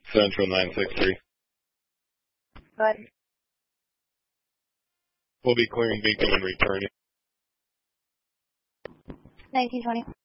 Central 963. But We'll be clearing beacon and returning. 1920.